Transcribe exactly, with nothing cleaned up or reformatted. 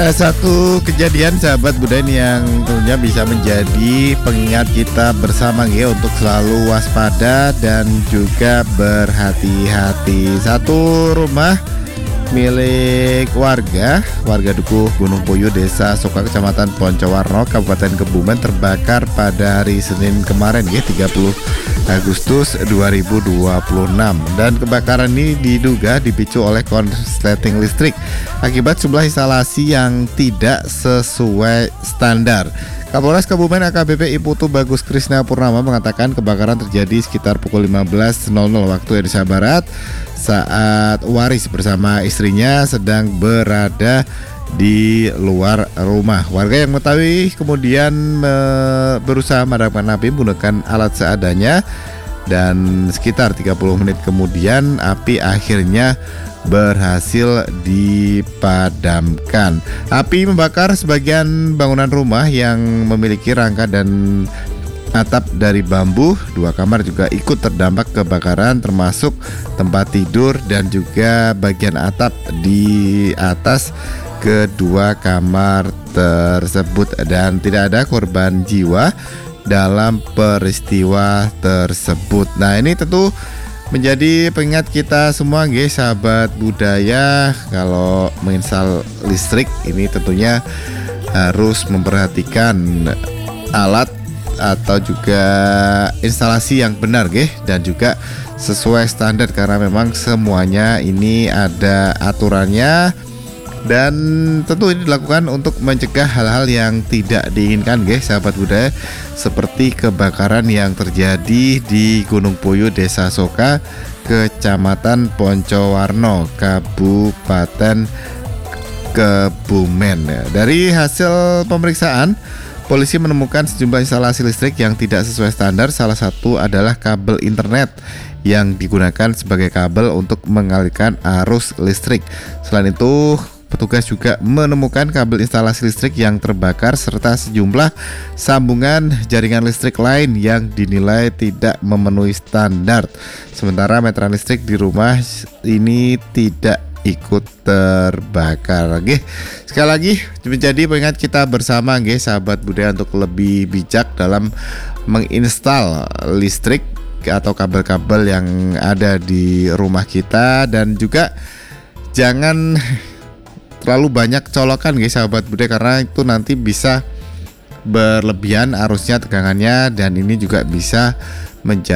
Ada satu kejadian sahabat budaya yang tentunya bisa menjadi pengingat kita bersama ya untuk selalu waspada dan juga berhati-hati. Satu rumah milik warga, warga Dukuh Gunung Puyuh, Desa Soka, Kecamatan Poncowarno, Kabupaten Kebumen terbakar pada hari Senin kemarin ya, tiga puluh Agustus dua ribu dua puluh enam. Dan kebakaran ini diduga dipicu oleh korsleting listrik akibat sebuah instalasi yang tidak sesuai standar. Kapolres Kebumen A K B P Iputu Bagus Krisna Purnama mengatakan kebakaran terjadi sekitar pukul lima belas waktu Indonesia Barat saat Waris bersama istrinya sedang berada di luar rumah. Warga yang mengetahui kemudian me, berusaha memadamkan api menggunakan alat seadanya, dan sekitar tiga puluh menit kemudian api akhirnya berhasil dipadamkan. Api membakar sebagian bangunan rumah yang memiliki rangka dan atap dari bambu. Dua kamar juga ikut terdampak kebakaran, termasuk tempat tidur dan juga bagian atap di atas kedua kamar tersebut, dan tidak ada korban jiwa dalam peristiwa tersebut. Nah, ini tentu menjadi pengingat kita semua guys, sahabat budaya, kalau menginstal listrik ini tentunya harus memperhatikan alat atau juga instalasi yang benar guys, dan juga sesuai standar, karena memang semuanya ini ada aturannya, dan tentu ini dilakukan untuk mencegah hal-hal yang tidak diinginkan guys, sahabat budaya, seperti kebakaran yang terjadi di Gunung Puyuh, Desa Soka, Kecamatan Poncowarno, Kabupaten Kebumen. Dari hasil pemeriksaan, polisi menemukan sejumlah instalasi listrik yang tidak sesuai standar. Salah satu adalah kabel internet yang digunakan sebagai kabel untuk mengalirkan arus listrik. Selain itu, petugas juga menemukan kabel instalasi listrik yang terbakar serta sejumlah sambungan jaringan listrik lain yang dinilai tidak memenuhi standar. Sementara meteran listrik di rumah ini tidak ikut terbakar. Oke, sekali lagi menjadi pengingat kita bersama guys, sahabat budaya, untuk lebih bijak dalam menginstal listrik atau kabel-kabel yang ada di rumah kita, dan juga jangan terlalu banyak colokan guys, sahabat budaya, karena itu nanti bisa berlebihan arusnya, tegangannya, dan ini juga bisa menjadi